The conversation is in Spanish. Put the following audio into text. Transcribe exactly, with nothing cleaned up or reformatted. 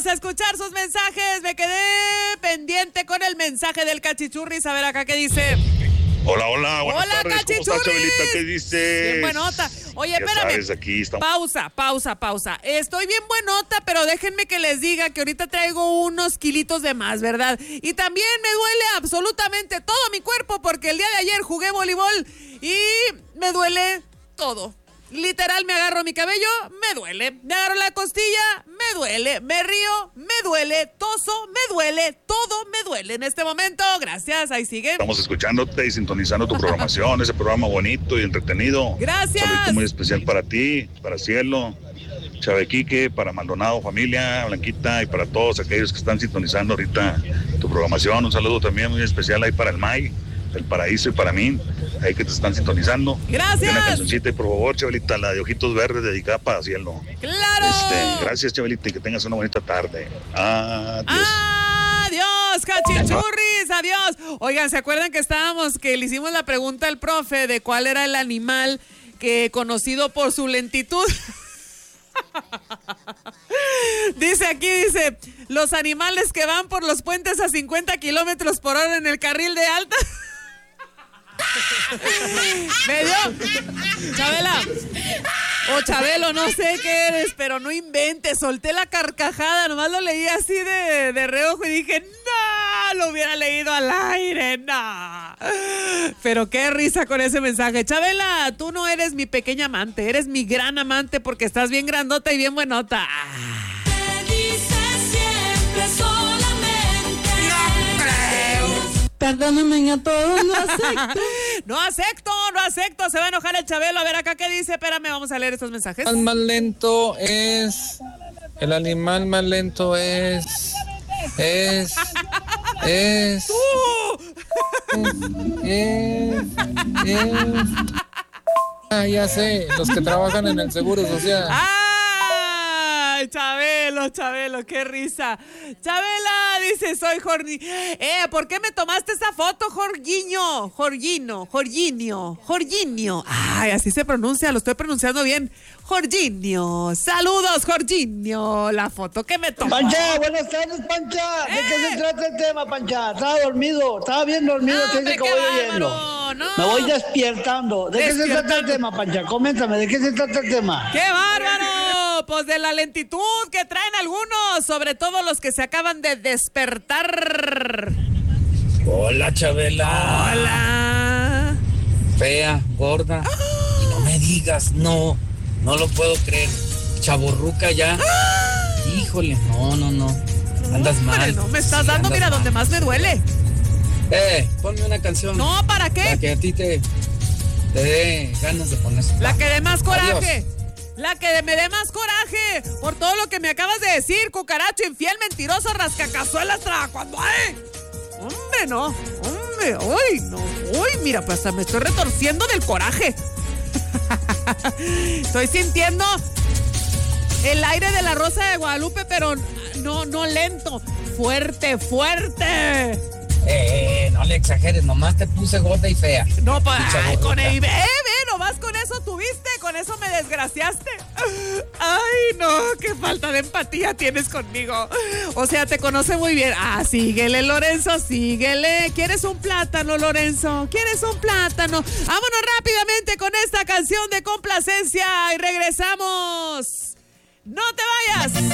a escuchar sus mensajes. Me quedé pendiente con el mensaje del Cachichurris. A ver acá qué dice. Hola, hola, buenas Hola, tardes. ¿Cómo estás, Chabelita? ¿Qué dices? Bien buenota. Oye, ya espérame. Sabes, aquí estamos. Pausa, pausa, pausa. Estoy bien buenota, pero déjenme que les diga que ahorita traigo unos kilitos de más, ¿verdad? Y también me duele absolutamente todo mi cuerpo porque el día de ayer jugué voleibol y me duele todo. Literal, me agarro mi cabello, me duele. Me agarro la costilla, me duele. Me río, me duele. Toso, me duele. Todo me duele en este momento. Gracias, ahí sigue. Estamos escuchándote y sintonizando tu programación, ese programa bonito y entretenido. Gracias. Un saludo muy especial para ti, para Cielo, Chavequique, para Maldonado Familia, Blanquita y para todos aquellos que están sintonizando ahorita tu programación. Un saludo también muy especial ahí para el May, el Paraíso y para mí, ahí que te están sintonizando. Gracias. Una cancioncita y por favor, Chabelita, la de Ojitos Verdes dedicada para Cielo. ¡Claro! Este, gracias, Chabelita, y que tengas una bonita tarde. Adiós. Adiós, Cachichurris, adiós. Oigan, ¿se acuerdan que estábamos, que le hicimos la pregunta al profe de cuál era el animal que conocido por su lentitud? Dice aquí, dice, los animales que van por los puentes a cincuenta kilómetros por hora en el carril de alta. Me dio, Chabela, o Chabelo, no sé qué eres, pero no inventes, solté la carcajada, nomás lo leí así de, de reojo y dije, no, lo hubiera leído al aire, no. Pero qué risa con ese mensaje. Chabela, tú no eres mi pequeña amante, eres mi gran amante porque estás bien grandota y bien buenota. Me dices siempre solamente. No creo. Perdóname a todos, no acepto. No acepto, no acepto. Se va a enojar el Chabelo. A ver acá qué dice. Espérame, vamos a leer estos mensajes. El animal más lento es. El animal más lento es. Es. Es. Es. Es. es ah, ya sé. Los que trabajan en el Seguro Social. ¡Ay, Chabelo, Chabelo! ¡Qué risa! Chabela dice, soy Jordi. Eh, ¿por qué me tomaste esa foto, Jorgiño? Jorgino, Jorginio, Jorginio. Ay, así se pronuncia, lo estoy pronunciando bien. Jorginio. Saludos, Jorginio. La foto que me tomó. Pancha, buenas tardes, Pancha. ¿De ¿Eh? qué se trata el tema, Pancha? Estaba dormido, estaba bien dormido, No, te hombre, dice que qué voy oyendo. bárbaro, no. Me voy despertando. ¿De qué se trata el Despertando. tema, Pancha? Coméntame, ¿de qué se trata el tema? ¡Qué bárbaro! Pues de la lentitud que traen algunos, sobre todo los que se acaban de despertar. Hola, Chabela. Hola. Fea, gorda. Y no me digas, no. No lo puedo creer. Chavorruca ya. Híjole, no, no, no. Andas Hombre, mal. no me estás Sí, dando, andas mira, mal. donde más me duele. Eh, ponme una canción. No, ¿para qué? Para que a ti te, te dé ganas de ponerse. La que dé más coraje. Adiós. La que me dé más coraje. Por todo lo que me acabas de decir, cucaracho, infiel, mentiroso, rascacazuelas, traga cuando hay. Hombre, no. Hombre, uy, no. Uy, mira, pues hasta me estoy retorciendo del coraje. Estoy sintiendo el aire de la Rosa de Guadalupe, pero no, no lento. Fuerte, fuerte. Eh, no le exageres, nomás te puse gorda y fea. No, pues, Y ay, con chavorruca. el ve, ve, nomás con eso tuviste, con eso me desgraciaste. Ay, no, qué falta de empatía tienes conmigo. O sea, te conoce muy bien. Ah, síguele, Lorenzo, síguele. ¿Quieres un plátano, Lorenzo? ¿Quieres un plátano? Vámonos rápidamente con esta canción de complacencia y regresamos. ¡No te vayas!